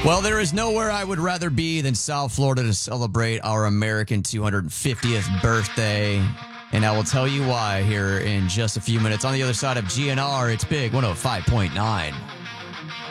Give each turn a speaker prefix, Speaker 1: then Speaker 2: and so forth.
Speaker 1: Well, there is nowhere I would rather be than South Florida to celebrate our American 250th birthday. And I will tell you why here in just a few minutes. On the other side of GNR, it's Big 105.9.